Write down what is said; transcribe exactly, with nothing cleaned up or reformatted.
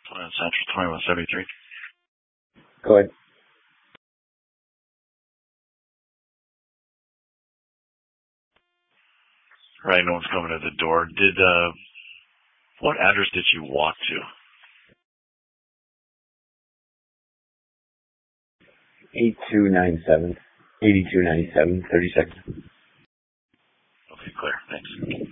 twenty-one Central, twenty-one seventy-three. Go ahead. Right, no one's coming to the door. Did, uh, what address did you walk to? eighty-two ninety-seven, eighty-two ninety-seven, thirty-second. Okay, clear. Thanks.